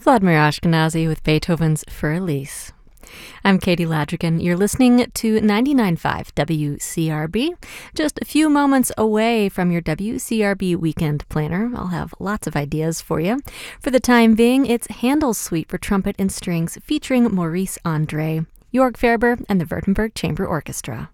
Vladimir Ashkenazy with Beethoven's Für Elise. I'm Katie Ladrigan. You're listening to 99.5 WCRB, just a few moments away from your WCRB weekend planner. I'll have lots of ideas for you. For the time being, it's Handel's Suite for Trumpet and Strings featuring Maurice Andre, Jörg Ferber, and the Württemberg Chamber Orchestra.